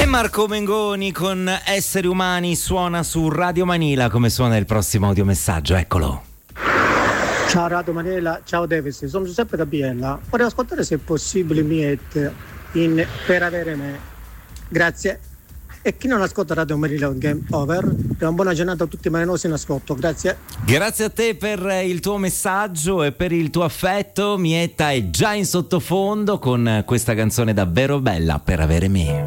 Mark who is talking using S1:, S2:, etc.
S1: Marco Mengoni con Esseri Umani suona su Radio Manila. Come suona il prossimo audiomessaggio? Eccolo.
S2: Ciao Radio Manila, ciao Davis, sono Giuseppe da Biella. Vorrei ascoltare se è possibile Miet in Per avere me. Grazie. E chi non ascolta Radio Manila Game Over, una buona giornata a tutti i marinosi in ascolto, grazie.
S1: Grazie a te per il tuo messaggio e per il tuo affetto. Mietta è già in sottofondo con questa canzone davvero bella, Per avere me.